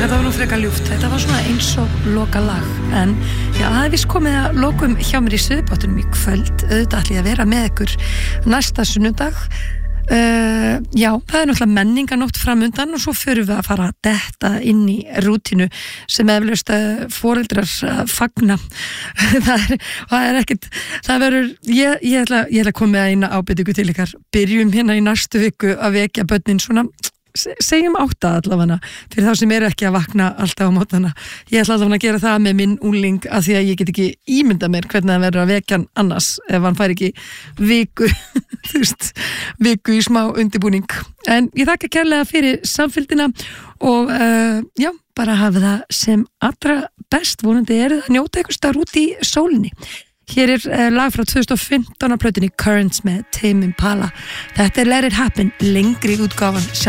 Þetta var nú frekar ljúft, þetta var svona eins og loka lag, en já, það er vist komið að lokum hjá mér í Suðurpottunum í kvöld, auðvitað ætla ég að vera með ykkur næsta sunnudag. Já, það er náttúrulega menninganótt framundan og svo förum við að fara að detta inn í rútínu sem eflaust foreldrar fagna. það er ekkert, það verður, ég ætla að koma með eina ábyrtingu til ykkar, byrjum hérna í næstu viku að vekja börnin svona, segjum 8 allavega, fyrir þá sem eru ekki að vakna alltaf á mótnana. Ég ætla allavega að gera það með minn ungling af því að ég get ekki ímyndað mér hvernig það verður að vekja hann annars ef hann fær ekki viku viku í smá undirbúning. En ég þakka kærlega fyrir samfylgdina og já, bara hafa það sem allra best, vonandi eru það að njóta eitthvað staðar út í sólinni. Hér er lag frá 2015 á plötunni Currents með Tame Impala. Þetta er Let It Happen, lengri útgáfan.